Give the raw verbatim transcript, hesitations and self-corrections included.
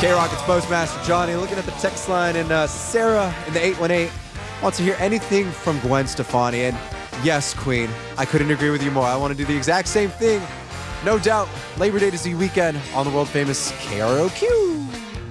K-Rockets Postmaster Johnny looking at the text line, and uh, Sarah in the eight one eight wants to hear anything from Gwen Stefani. And yes, Queen, I couldn't agree with you more. I want to do the exact same thing. No doubt, Labor Day to see weekend on the world famous K R O Q.